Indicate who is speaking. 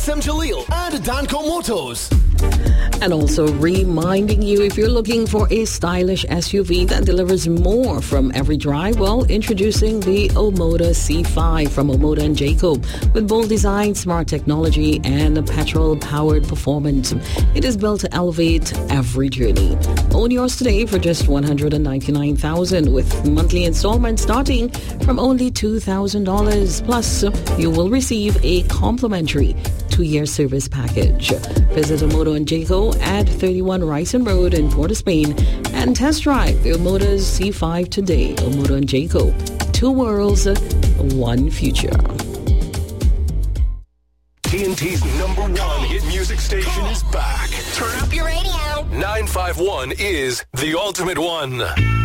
Speaker 1: Sam Jalil and Danco Motors.
Speaker 2: And also reminding you, if you're looking for a stylish SUV that delivers more from every drive, well, introducing the Omoda C5 from Omoda and Jayco. With bold design, smart technology, and a petrol-powered performance, it is built to elevate every journey. Own yours today for just $199,000 with monthly installments starting from only $2,000. Plus, you will receive a complimentary 2-year service package. Visit Omoda and Jayco at 31 Ryson Road in Port of Spain and test drive the Omoda's C5 today. Omoda and Jayco, 2 worlds, 1 future.
Speaker 3: TNT's #1 hit music station is back.
Speaker 4: Turn up your radio.
Speaker 3: 951 is the ultimate one.